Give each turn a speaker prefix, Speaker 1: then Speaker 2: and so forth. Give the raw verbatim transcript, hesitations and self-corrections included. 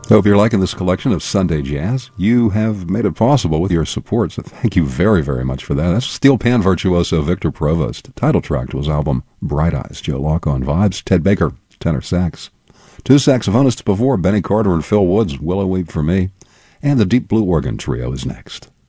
Speaker 1: Hope you're liking this collection of Sunday Jazz. You have made it possible with your support, so thank you very, very much for that. That's steel pan virtuoso Victor Provost. Title track to his album Bright Eyes. Joe Locke on vibes. Ted Baker, tenor sax. Two saxophonists before, Benny Carter and Phil Woods, Willow Weep for Me. And the Deep Blue Organ Trio is next.